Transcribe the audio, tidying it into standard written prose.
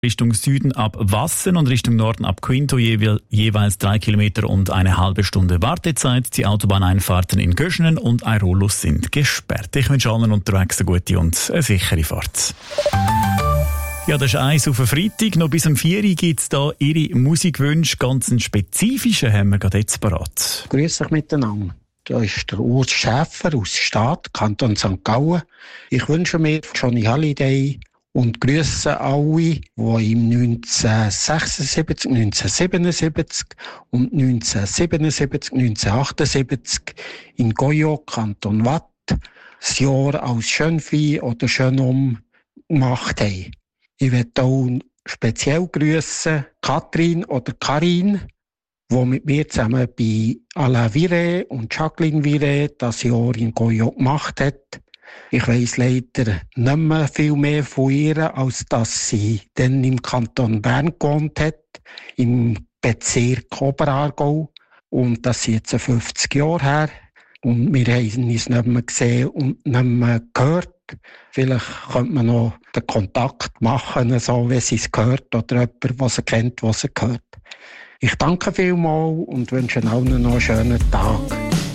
Richtung Süden ab Wassen und Richtung Norden ab Quinto jeweils 3 Kilometer und eine halbe Stunde Wartezeit. Die Autobahneinfahrten in Göschenen und Airolus sind gesperrt. Ich wünsche allen unterwegs eine gute und eine sichere Fahrt. Ja, das ist eins auf den Freitag. Noch bis um 4 Uhr gibt es da Ihre Musikwünsche. Ganz einen spezifischen haben wir gerade jetzt parat. Grüß euch miteinander. Da ist der Urs Schäfer aus Stadt, Kanton St. Gallen. Ich wünsche mir Johnny Halliday und grüße alle, die im 1976, 1977 und 1977, 1978 in Goyo, Kanton Watt, das Jahr als Schönvieh oder Schönum gemacht haben. Ich möchte auch speziell grüßen Katrin oder Karin, die mit mir zusammen bei Alain Viré und Jacqueline Viré das Jahr in Goyo gemacht hat. Ich weiss leider nicht mehr viel mehr von ihr, als dass sie dann im Kanton Bern gewohnt hat, im Bezirk Oberaargau. Und das ist jetzt 50 Jahre her. Und wir haben uns nicht mehr gesehen und nicht mehr gehört. Vielleicht könnte man noch den Kontakt machen, so wie sie es gehört, oder jemand, der sie kennt, was sie gehört. Ich danke vielmals und wünsche allen noch einen schönen Tag.